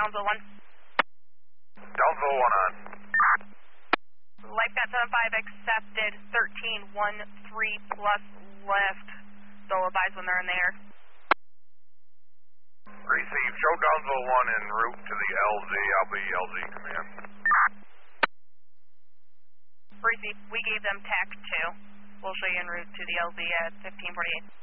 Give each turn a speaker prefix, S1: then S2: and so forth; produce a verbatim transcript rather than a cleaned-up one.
S1: Downsville one.
S2: Downsville one on.
S1: Lifecat seven five accepted, thirteen one three plus left. So advise when they're in the air.
S2: Receive. Show Downsville one en route to the L Z. I'll be L Z command.
S1: Receive. We gave them T A C two. We'll show you en route to the L Z at fifteen forty-eight.